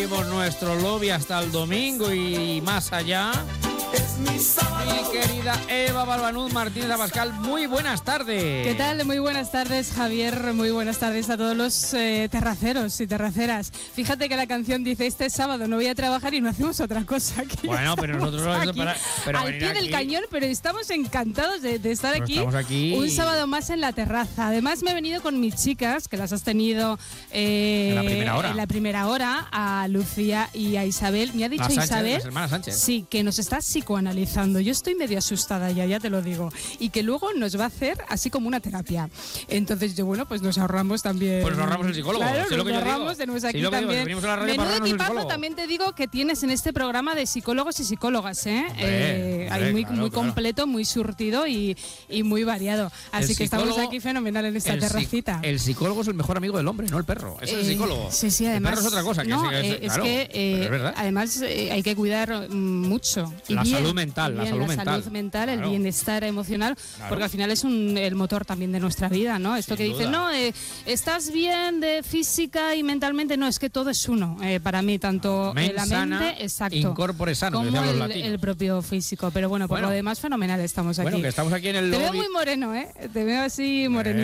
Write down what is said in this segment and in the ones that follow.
abrimos nuestro lobby hasta el domingo y más allá. Mi querida Eva Balbanuz Martínez Abascal, muy buenas tardes. ¿Qué tal? Muy buenas tardes, Javier. Muy buenas tardes a todos los terraceros y terraceras. Fíjate que la canción dice: este sábado no voy a trabajar y no hacemos otra cosa. Bueno, pero nosotros aquí, al pie del cañón, pero estamos encantados de estar aquí un sábado más en la terraza. Además, me he venido con mis chicas, que las has tenido en la primera hora, a Lucía y a Isabel. Me ha dicho Isabel, las hermanas Sánchez. Sí, que nos está psicoanalizando. Yo estoy medio asustada ya te lo digo. Y que luego nos va a hacer así como una terapia. Entonces, bueno, pues nos ahorramos también. Pues nos ahorramos el psicólogo. Claro, nos ahorramos, tenemos aquí también. Menudo equipazo también te digo que tienes en este programa de psicólogos y psicólogas, hay muy completo, muy surtido y muy variado. Así que estamos aquí fenomenal en esta terracita. El psicólogo es el mejor amigo del hombre, no el perro. Es el psicólogo. Sí, además. El perro es otra cosa. Es que además hay que cuidar mucho. Y la bien, salud mental. La salud mental, el bienestar emocional, porque al final es el motor también de nuestra vida, ¿no? Esto que dicen, no, estás bien de física y mentalmente, no, es que todo es uno, para mí, tanto la mente, exacto, incorpore sano, como el propio físico. Pero bueno, por lo demás, fenomenal, estamos aquí. Bueno, que estamos aquí en el lobby. Te veo muy moreno, te veo así morenito.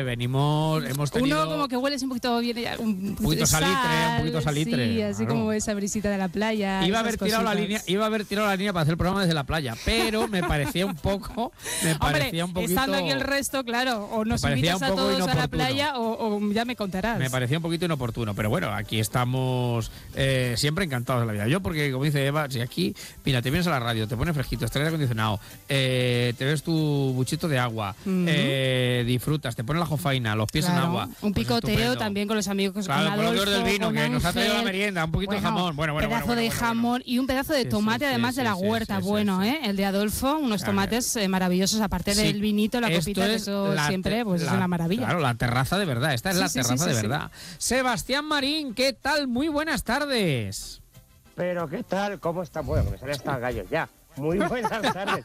Hemos tenido... Uno como que hueles un poquito bien, un poquito salitre. Sí, así como esa brisita de la playa. Iba a haber tirado la línea para hacer el programa desde la playa, pero me parecía un poco... estando aquí el resto, claro, o nos invitas a todos a la playa o ya me contarás. Me parecía un poquito inoportuno, pero bueno, aquí estamos siempre encantados de la vida. Yo, porque como dice Eva, si aquí, mira, te vienes a la radio, te pones fresquito, estás aire acondicionado, te ves tu buchito de agua, disfrutas, te pones la jofaina, los pies en agua. Un picoteo también con los amigos, claro, con Adolfo, del vino, con que Ángel, nos ha traído la merienda, un poquito de jamón. Un pedazo de jamón y un pedazo de tomate, además de la huerta. El de Adolfo, unos tomates maravillosos, aparte del vinito, la copita, que eso siempre pues es una maravilla. Claro, la terraza de verdad, esta es la terraza de verdad. Sebastián Marín, ¿qué tal? Muy buenas tardes. Pero, ¿qué tal? ¿Cómo está? Bueno, que me salen hasta gallos ya. Muy buenas tardes.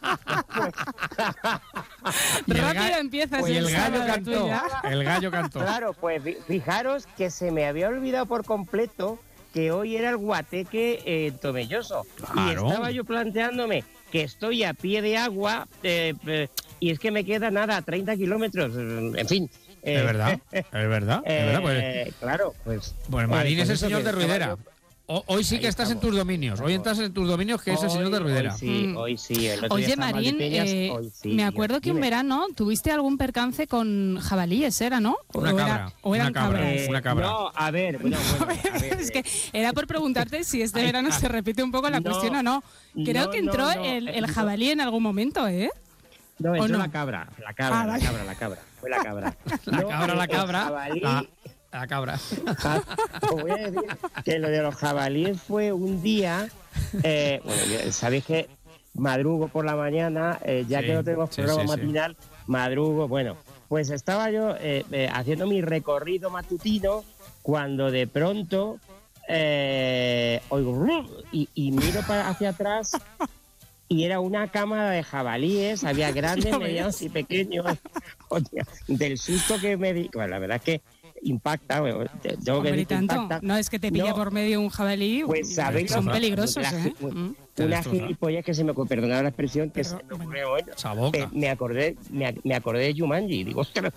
Rápido empiezas. Y el gallo cantó. Claro, pues fijaros que se me había olvidado por completo que hoy era el guateque Tomelloso. Claro. Y estaba yo planteándome que estoy a pie de agua y es que me queda nada, 30 kilómetros, en fin. ¿Es verdad? Pues, claro, pues... Pues Marín es el señor de Ruidera. Hoy sí que estás en tus dominios. Hoy entras en tus dominios, que es el señor de Ruidera. Hoy sí. Oye, Marín, me acuerdo que un verano tuviste algún percance con jabalíes, ¿era, no? Una cabra. No, a ver. Es que era por preguntarte si este verano se repite un poco la cuestión o no. Creo que entró el jabalí en algún momento, ¿eh? No, entró la cabra. Fue la cabra. La cabra. Os voy a decir que lo de los jabalíes fue un día. Sabéis que madrugo por la mañana, ya que no tenemos programa matinal, madrugo. Bueno, pues estaba yo haciendo mi recorrido matutino cuando de pronto oigo y miro hacia atrás. Y era una cámara de jabalíes, había grandes, medianos y pequeños. Del susto que me di. Bueno, la verdad es que impacta. Impacta. No es que te pilla por medio un jabalí, pues sabéis, son peligrosos. Una gilipollas que se me ocurrió, perdonad la expresión, que se me ocurrió hoy. Me acordé de Jumanji, digo, ostras.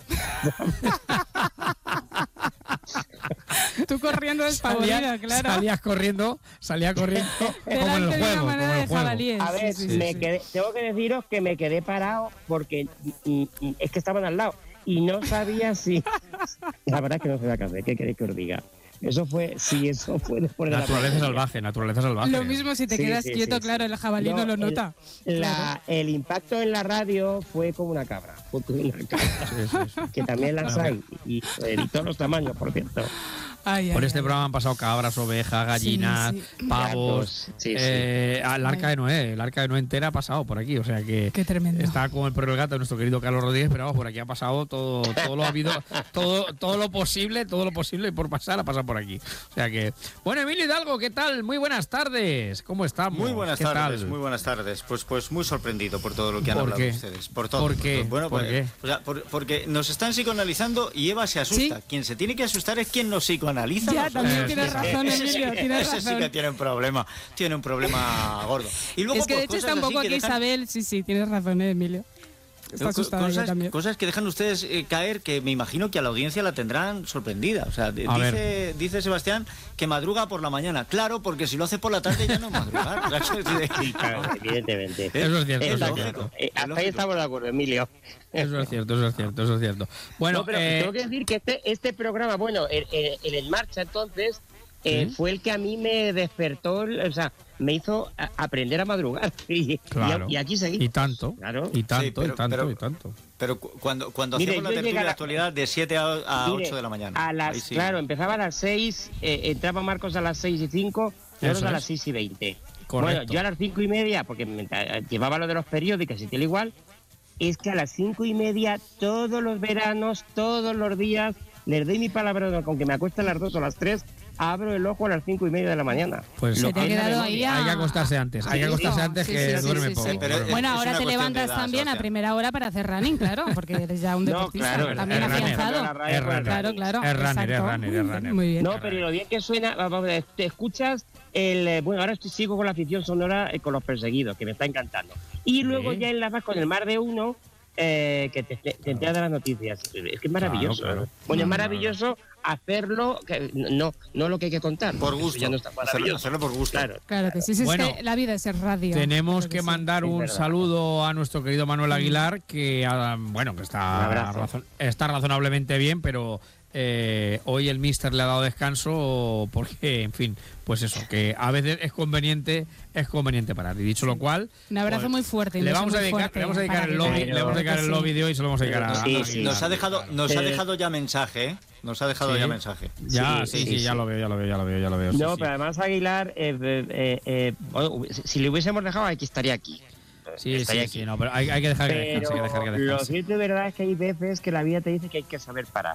Tú corriendo despavorido, claro. Salía corriendo como en el delante juego. De una manada de jabalíes. A ver, tengo que deciros que me quedé parado porque es que estaban al lado y no sabía si... La verdad es que no sabía qué hacer, ¿qué queréis que os diga? Eso fue después de naturaleza salvaje. Lo mismo si te quedas quieto, claro, el jabalí no lo nota. El impacto en la radio fue como una cabra. Que también las hay. Y de todos los tamaños, por cierto. Por este programa han pasado cabras, ovejas, gallinas, pavos. El arca de Noé. El arca de Noé entera ha pasado por aquí. O sea que qué tremendo. Está como el perro del gato, nuestro querido Carlos Rodríguez, pero vamos, por aquí ha pasado todo lo habido, todo lo posible y por pasar ha pasado por aquí. O sea que, bueno, Emilio Hidalgo, ¿qué tal? Muy buenas tardes. ¿Cómo estamos? Muy buenas tardes. Pues muy sorprendido por todo lo que han hablado ustedes. Por todo. ¿Por qué? Porque nos están psicoanalizando y Eva se asusta. ¿Sí? Quien se tiene que asustar es quien nos psicoanaliza. lo analizan. Ya, también tienes razón, Emilio, tienes razón. Ese sí que tiene un problema gordo. Y luego, es que de hecho está un poco aquí Isabel, sí, tienes razón, Emilio. Está asustada ella también. Cosas que dejan ustedes caer que me imagino que a la audiencia la tendrán sorprendida. O sea, dice Sebastián que madruga por la mañana. Claro, porque si lo hace por la tarde ya no es madrugar. Sí, claro, evidentemente. Eso es cierto. Hasta ahí estamos de acuerdo, Emilio. Eso es cierto. Bueno, no, pero tengo que decir que este programa, bueno, en marcha entonces, fue el que a mí me despertó, o sea, me hizo aprender a madrugar. Y aquí seguí. Y tanto. Claro. Y tanto. Pero cuando hacíamos la tertulia de la actualidad de 7 a 8 de la mañana. Claro, empezaba a las 6, entraba Marcos a las 6:05, nosotros a las 6:20. Correcto. Bueno, yo a las 5:30, porque llevaba lo de los periódicos y tal igual, es que a las 5:30, todos los veranos, todos los días, les doy mi palabra, con que me acueste a las 2 o a las 3, abro el ojo a las 5:30 de la mañana. Pues se te ha quedado ahí hay que acostarse antes. Que duerme poco. Bueno, ahora te levantas también a primera hora para hacer running, claro, porque eres ya un deportista. No, claro, también afianzado. Claro. Es runner. Muy bien. No, pero lo bien que suena, te escuchas bueno, ahora sigo con la afición sonora con Los Perseguidos, que me está encantando. Y luego ya enlazas con el Mar de Uno, que te entera de las noticias. Es que es maravilloso. Claro. Bueno, es maravilloso hacerlo, no lo que hay que contar. Por gusto. Ya no está hacerlo por gusto. Claro que sí. Bueno, es que la vida es radio. Tenemos que mandar un saludo a nuestro querido Manuel Aguilar, que está razonablemente bien, pero hoy el míster le ha dado descanso porque, en fin, pues eso, que a veces es conveniente parar. Y dicho lo cual, un abrazo muy fuerte. Le vamos a dedicar el lobby de hoy, se lo vamos a dedicar a nos ha dejado ya mensaje, Nos ha dejado ya mensaje. Ya lo veo. No, pero además Aguilar, si le hubiésemos dejado, aquí estaría aquí. No, pero hay que dejar que descanse. Lo cierto y verdad es que hay veces que la vida te dice que hay que saber parar.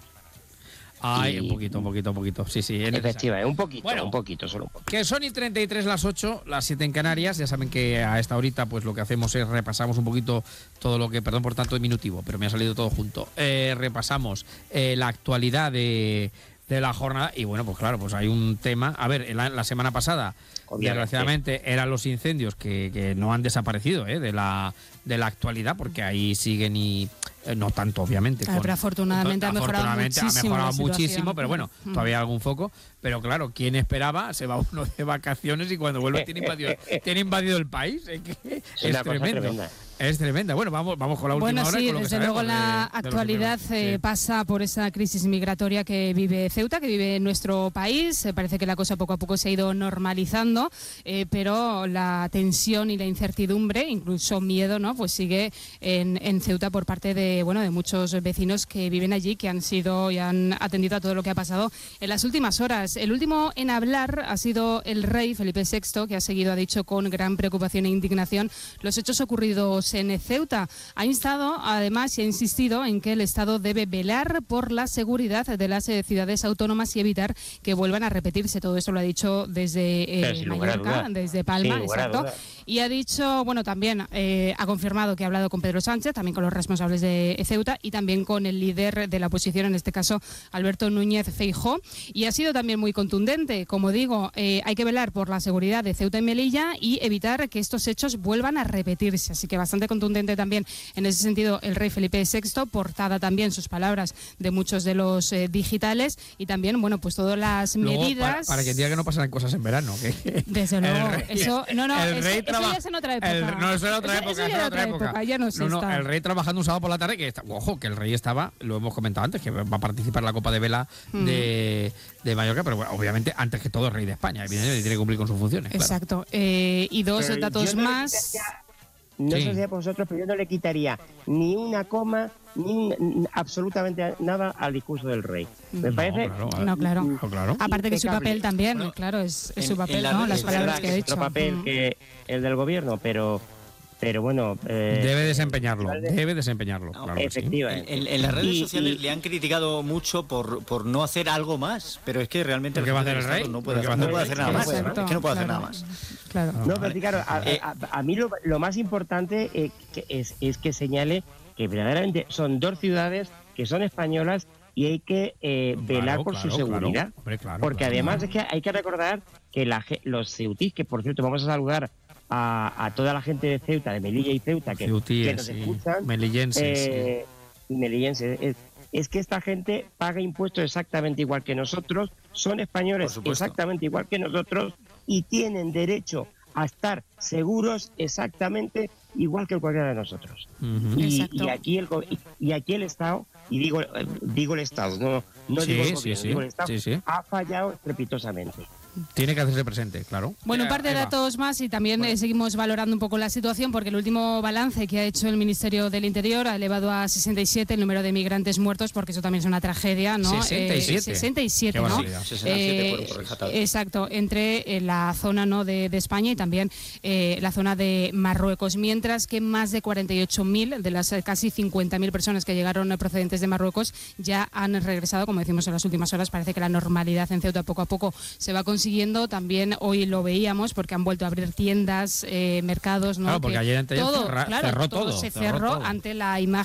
Un poquito. Sí. Efectivamente, un poquito, solo un poquito. Que son y 33 las 8, las 7 en Canarias. Ya saben que a esta horita pues lo que hacemos es repasamos un poquito todo lo que, perdón por tanto diminutivo, pero me ha salido todo junto. Repasamos la actualidad de la jornada y bueno, pues claro, pues hay un tema. A ver, la semana pasada, desgraciadamente, eran los incendios que no han desaparecido de la actualidad, porque ahí siguen y no tanto, obviamente. Pero afortunadamente ha mejorado muchísimo, pero bueno, todavía hay algún foco. Pero claro, ¿quién esperaba? Se va uno de vacaciones y cuando vuelve tiene invadido el país. Es tremendo. Es tremenda. Bueno, vamos con la última hora. Bueno, sí, con lo desde luego la actualidad pasa por esa crisis migratoria que vive Ceuta, que vive nuestro país. Parece que la cosa poco a poco se ha ido normalizando, pero la tensión y la incertidumbre, incluso miedo, ¿no? Pues sigue en Ceuta por parte de muchos vecinos que viven allí, que han sido y han atendido a todo lo que ha pasado en las últimas horas. El último en hablar ha sido el rey Felipe VI, que ha dicho con gran preocupación e indignación los hechos ocurridos en Ceuta. Ha instado, además, y ha insistido en que el Estado debe velar por la seguridad de las ciudades autónomas y evitar que vuelvan a repetirse. Todo esto lo ha dicho desde Mallorca, desde Palma, exacto. Y ha dicho, también ha confirmado que ha hablado con Pedro Sánchez, también con los responsables de Ceuta y también con el líder de la oposición, en este caso Alberto Núñez Feijóo, y ha sido también muy contundente. Como digo, hay que velar por la seguridad de Ceuta y Melilla y evitar que estos hechos vuelvan a repetirse. Así que bastante contundente también en ese sentido el rey Felipe VI, portada también sus palabras de muchos de los digitales y también, pues todas las medidas. Para que diga que no pasan cosas en verano. Desde luego. Eso ya es en otra época. Eso era otra época. Ya no está. El rey trabajando un sábado por la tarde, que el rey estaba, lo hemos comentado antes, que va a participar en la Copa de Vela de Mallorca, pero obviamente antes que todo es rey de España, evidentemente tiene que cumplir con sus funciones. Exacto. Y dos datos más. No sé si a vosotros, pero yo no le quitaría ni una coma, absolutamente nada al discurso del rey. Me parece. Claro. Aparte que su papel también, claro, es su papel, ¿no? Las palabras que ha dicho. Es otro papel que el del gobierno, pero bueno. Debe desempeñarlo. Claro, efectivamente. En las redes sociales le han criticado mucho por no hacer algo más, pero es que realmente ¿qué va a hacer el rey? No puede hacer nada más. Es que no puede hacer nada más. Claro. No, pero claro, a mí lo más importante es que señale que verdaderamente son dos ciudades que son españolas y hay que velar por su seguridad. Porque además es que hay que recordar que los ceutíes, que por cierto vamos a saludar a toda la gente de Ceuta, de Melilla y Ceuta, que nos escuchan. Melillenses. Melillenses. Es que esta gente paga impuestos exactamente igual que nosotros, son españoles exactamente igual que nosotros y tienen derecho a estar seguros exactamente igual que cualquiera de nosotros. Y aquí el Estado, y digo el Estado, no digo el gobierno, digo el Estado, ha fallado estrepitosamente. Tiene que hacerse presente, claro. Bueno, un par de datos más y también seguimos valorando un poco la situación porque el último balance que ha hecho el Ministerio del Interior ha elevado a 67 el número de migrantes muertos, porque eso también es una tragedia, ¿no? 67, ¿no? 67 exacto, entre la zona, ¿no?, de España y también la zona de Marruecos, mientras que más de 48.000 de las casi 50.000 personas que llegaron procedentes de Marruecos ya han regresado, como decimos en las últimas horas. Parece que la normalidad en Ceuta poco a poco se va consiguiendo. También hoy lo veíamos porque han vuelto a abrir tiendas, mercados, ¿no? Claro, porque ayer todo, cerró todo. Se cerró ante la imagen